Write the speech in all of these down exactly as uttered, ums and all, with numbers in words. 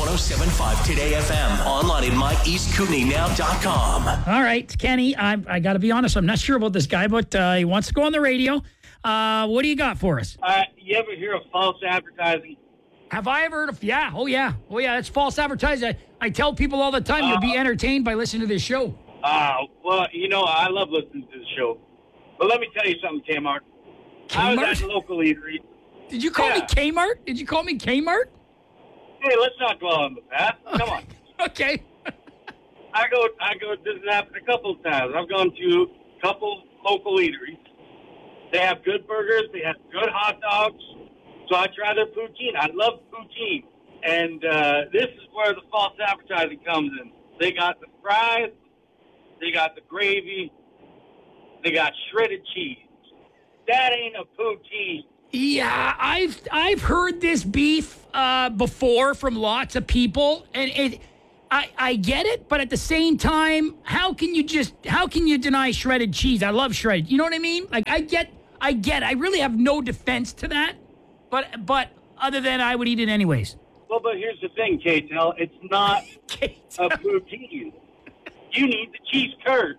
oh seven point five Today F M. Online at my east kootenay now dot com. All right, Kenny, I, I got to be honest. I'm not sure about this guy, but uh, he wants to go on the radio. Uh, what do you got for us? Uh, you ever hear of false advertising? Have I ever heard of... Yeah, oh yeah. Oh yeah, it's false advertising. I, I tell people all the time, uh, you'll be entertained by listening to this show. Uh, well, you know, I love listening to the show. But let me tell you something, Kmart. Kmart? I was at the local eatery. Did you call yeah. me Kmart? Did you call me Kmart? Hey, let's not dwell on the past. Come on. Okay. I go, I go, this has happened a couple of times. I've gone to a couple local eateries. They have good burgers. They have good hot dogs. So I try their poutine. I love poutine. And uh, this is where the false advertising comes in. They got the fries. They got the gravy. They got shredded cheese. That ain't a poutine. Yeah, I've I've heard this beef uh, before from lots of people, and it, I I get it, but at the same time, how can you just how can you deny shredded cheese? I love shredded. You know what I mean? Like I get I get. I really have no defense to that, but but other than I would eat it anyways. Well, but here's the thing, K-Tel. It's not a poutine. You need the cheese curd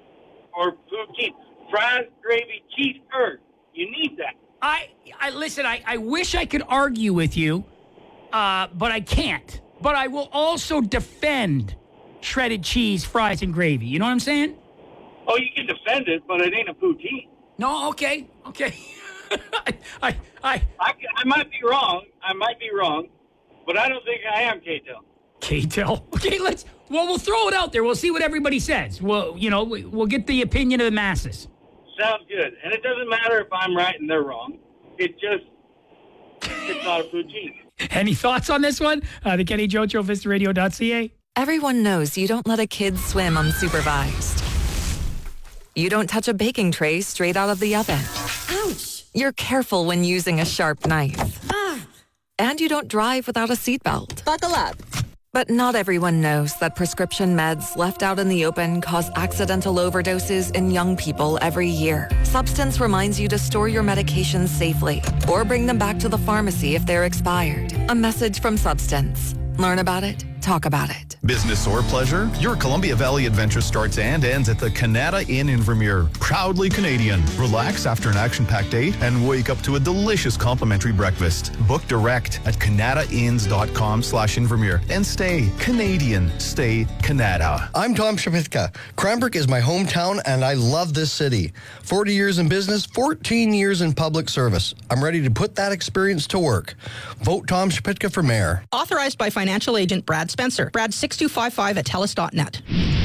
or poutine. Fries, gravy, cheese curd. You need that. I, I listen, I, I wish I could argue with you, uh, but I can't. But I will also defend shredded cheese, fries, and gravy. You know what I'm saying? Oh, you can defend it, but it ain't a poutine. No, okay, okay. I, I, I, I, I might be wrong. I might be wrong, but I don't think I am, K-Tel. K-Tel. Okay, let's, well, we'll throw it out there. We'll see what everybody says. Well, you know, we'll get the opinion of the masses. Sounds good. And it doesn't matter if I'm right and they're wrong. It just, it's not a poutine. Any thoughts on this one? Uh, the Kenny Joe Show, Vista Radio dot C A. Everyone knows you don't let a kid swim unsupervised. You don't touch a baking tray straight out of the oven. Ouch! You're careful when using a sharp knife. Ah! And you don't drive without a seatbelt. Buckle up. But not everyone knows that prescription meds left out in the open cause accidental overdoses in young people every year. Substance reminds you to store your medications safely or bring them back to the pharmacy if they're expired. A message from Substance. Learn about it. Talk about it. Business or pleasure? Your Columbia Valley adventure starts and ends at the Canada Inn in Vermeer. Proudly Canadian. Relax after an action-packed date and wake up to a delicious complimentary breakfast. Book direct at canadainns.com slash in Vermeer and stay Canadian. Stay Canada. I'm Tom Shapitka. Cranbrook is my hometown and I love this city. forty years in business, fourteen years in public service. I'm ready to put that experience to work. Vote Tom Shapitka for mayor. Authorized by financial agent Brad Spencer. Brad six two five five at telus dot net.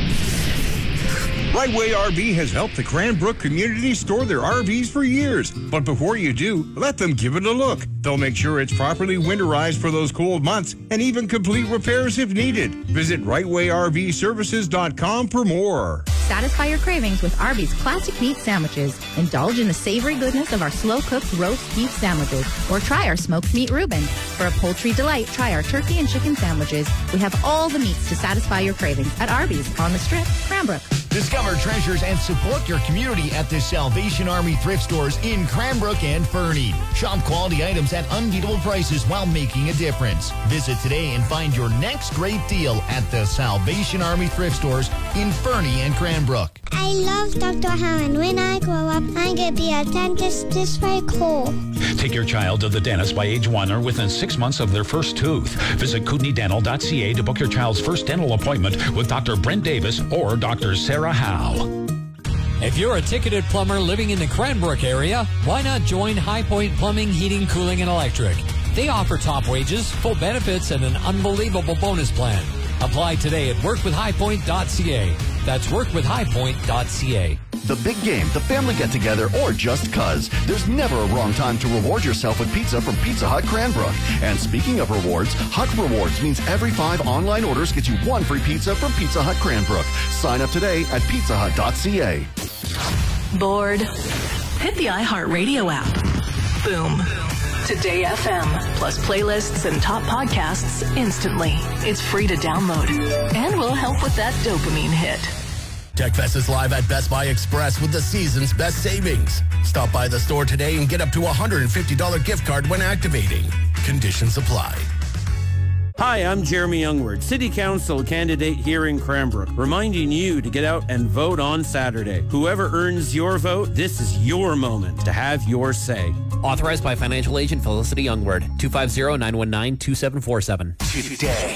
Right Way R V has helped the Cranbrook community store their R Vs for years. But before you do, let them give it a look. They'll make sure it's properly winterized for those cold months and even complete repairs if needed. Visit right way r v services dot com for more. Satisfy your cravings with Arby's classic meat sandwiches. Indulge in the savory goodness of our slow-cooked roast beef sandwiches, or try our smoked meat Reuben. For a poultry delight, try our turkey and chicken sandwiches. We have all the meats to satisfy your cravings at Arby's on the Strip, Cranbrook. Discover treasures and support your community at the Salvation Army thrift stores in Cranbrook and Fernie. Shop quality items at unbeatable prices while making a difference. Visit today and find your next great deal at the Salvation Army thrift stores in Fernie and Cranbrook. I love Doctor Hammond. When I grow up, I'm going to be a dentist. This is very cool. Take your child to the dentist by age one or within six months of their first tooth. Visit kootenay dental dot c a to book your child's first dental appointment with Doctor Brent Davis or Doctor Sarah Howe. If you're a ticketed plumber living in the Cranbrook area, why not join High Point Plumbing, Heating, Cooling, and Electric? They offer top wages, full benefits, and an unbelievable bonus plan. Apply today at work with high point dot c a. That's work with high point dot c a. The big game, the family get-together, or just cuz. There's never a wrong time to reward yourself with pizza from Pizza Hut Cranbrook. And speaking of rewards, Hut Rewards means every five online orders gets you one free pizza from Pizza Hut Cranbrook. Sign up today at pizza hut dot c a. Bored? Hit the iHeartRadio app. Boom. Today F M, plus playlists and top podcasts instantly. It's free to download. And will help with that dopamine hit. TechFest is live at Best Buy Express with the season's best savings. Stop by the store today and get up to a one hundred fifty dollars gift card when activating. Conditions apply. Hi, I'm Jeremy Youngward, City Council candidate here in Cranbrook, reminding you to get out and vote on Saturday. Whoever earns your vote, this is your moment to have your say. Authorized by financial agent Felicity Youngward, two five zero, nine one nine, two seven four seven. Today.